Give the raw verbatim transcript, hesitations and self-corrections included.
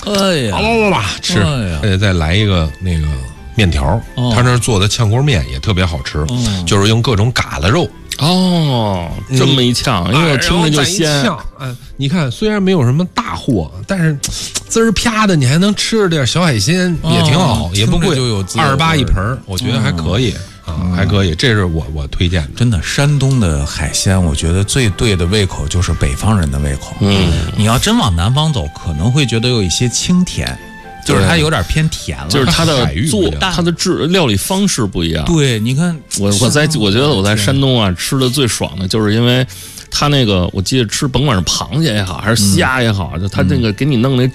哎呀， 哇哇哇吃，而且再来一个那个面条，他那做的炝锅面也特别好吃，就是用各种嘎子肉。 哦，这么一炝，因为我听着就鲜。 嗯，你看，虽然没有什么大货，但是滋儿啪的，你还能吃着点小海鲜，也挺好，也不贵，二十八一盆，我觉得还可以。啊，还可以，这是我我推荐的。 真的，山东的海鲜，我觉得最对的胃口就是北方人的胃口。嗯，你要真往南方走，可能会觉得有一些清甜，就是它有点偏甜了， 就是它的做它的制料理方式不一样。 对，你看我我在我觉得我在山东啊吃的最爽的就是因为。他那个，我记得吃，甭管是螃蟹也好，还是虾也好，就他那个给你弄那